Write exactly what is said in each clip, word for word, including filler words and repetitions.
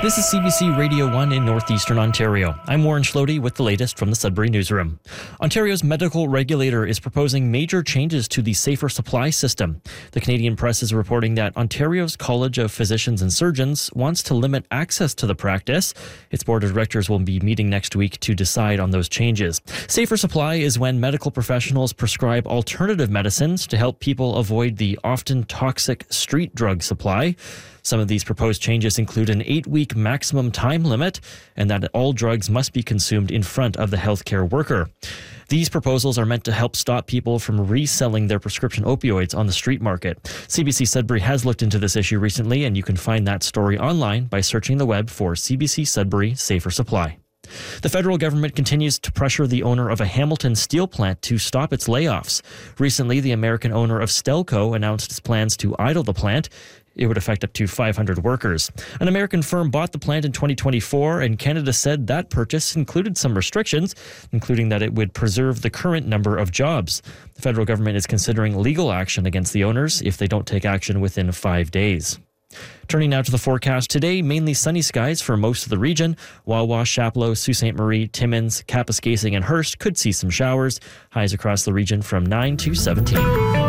This is C B C Radio one in northeastern Ontario. I'm Warren Schlody with the latest from the Sudbury newsroom. Ontario's medical regulator is proposing major changes to the Safer Supply system. The Canadian Press is reporting that Ontario's College of Physicians and Surgeons wants to limit access to the practice. Its board of directors will be meeting next week to decide on those changes. Safer Supply is when medical professionals prescribe alternative medicines to help people avoid the often toxic street drug supply. Some of these proposed changes include an eight-week maximum time limit and that all drugs must be consumed in front of the healthcare worker. These proposals are meant to help stop people from reselling their prescription opioids on the street market. C B C Sudbury has looked into this issue recently, and you can find that story online by searching the web for C B C Sudbury Safer Supply. The federal government continues to pressure the owner of a Hamilton steel plant to stop its layoffs. Recently, the American owner of Stelco announced its plans to idle the plant. It would affect up to five hundred workers. An American firm bought the plant in twenty twenty-four, and Canada said that purchase included some restrictions, including that it would preserve the current number of jobs. The federal government is considering legal action against the owners if they don't take action within five days. Turning now to the forecast. Today, mainly sunny skies for most of the region. Wawa, Chapleau, Sault Ste. Marie, Timmins, Kapuskasing, and Hearst could see some showers. Highs across the region from nine to seventeen.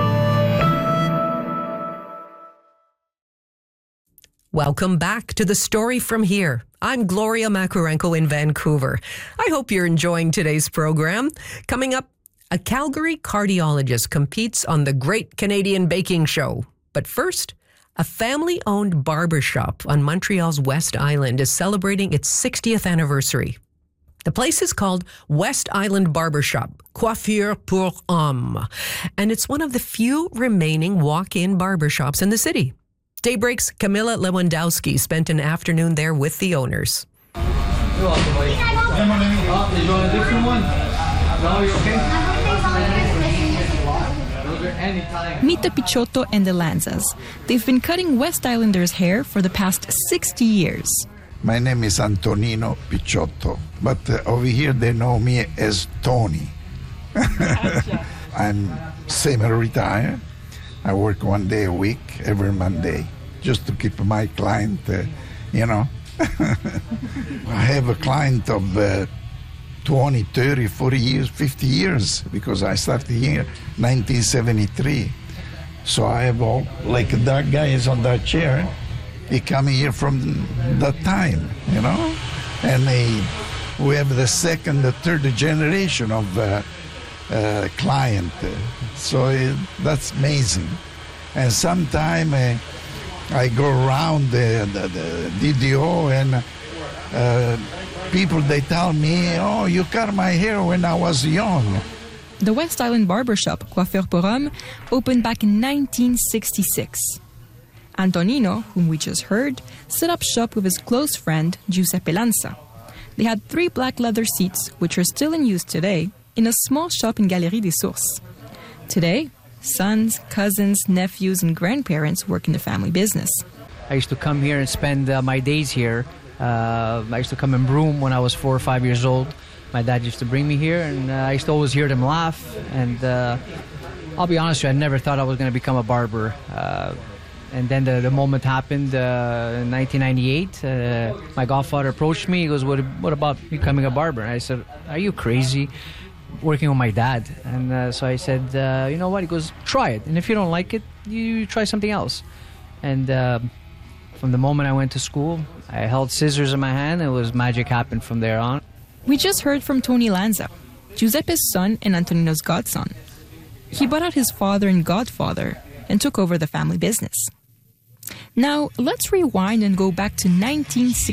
Welcome back to The Story From Here. I'm Gloria Makurenko in Vancouver. I hope you're enjoying today's program. Coming up, a Calgary cardiologist competes on the Great Canadian Baking Show. But first, a family-owned barbershop on Montreal's West Island is celebrating its sixtieth anniversary. The place is called West Island Barbershop, Coiffure pour Hommes, and it's one of the few remaining walk-in barbershops in the city. Daybreak's Camilla Lewandowski spent an afternoon there with the owners. You're welcome, buddy. Oh, did you want a different one? No, you okay? Meet the Pichotto and the Lanzas. They've been cutting West Islanders' hair for the past sixty years. My name is Antonino Pichotto, but uh, over here they know me as Tony. I'm semi-retired. I work one day a week, every Monday, just to keep my client, uh, you know. I have a client of uh, twenty, thirty, forty years, fifty years, because I started here in nineteen seventy-three. So I have all, like that guy is on that chair, he come here from that time, you know. And they, we have the second, the third generation of uh, uh, client. So uh, that's amazing. And sometime uh, I go around the, the, the D D O and uh, people, they tell me, oh, you cut my hair when I was young. The West Island Barbershop, Coiffure pour Hommes, opened back in nineteen sixty-six. Antonino, whom we just heard, set up shop with his close friend, Giuseppe Lanza. They had three black leather seats, which are still in use today, in a small shop in Galerie des Sources. Today, sons, cousins, nephews, and grandparents work in the family business. I used to come here and spend uh, my days here. Uh, I used to come and broom when I was four or five years old. My dad used to bring me here, and uh, I used to always hear them laugh. And uh, I'll be honest with you, I never thought I was going to become a barber. Uh, and then the, the moment happened uh, in nineteen ninety-eight. Uh, my godfather approached me. He goes, what, what about becoming a barber? And I said, are you crazy? Working with my dad. And uh, so I said, uh, you know what? He goes, try it. And if you don't like it, you try something else. And uh, from the moment I went to school, I held scissors in my hand. It was magic happened from there on. We just heard from Tony Lanza, Giuseppe's son and Antonino's godson. He bought out his father and godfather and took over the family business. Now, let's rewind and go back to nineteen sixty.